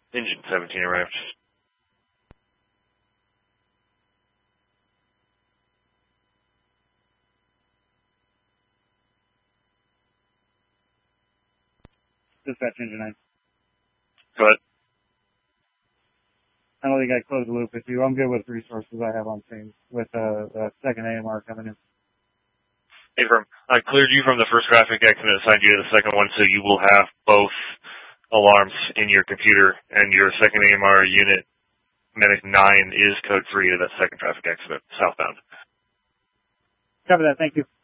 Engine 17 arrived. Dispatch engine 9. Go ahead. I don't think I closed the loop with you. I'm good with resources I have on scene with the second AMR coming in. Affirm. I cleared you from the first traffic exit and assigned you to the second one, so you will have both alarms in your computer, and your second AMR unit, Medic 9, is code 3 of that second traffic exit, southbound. Cover that. Thank you.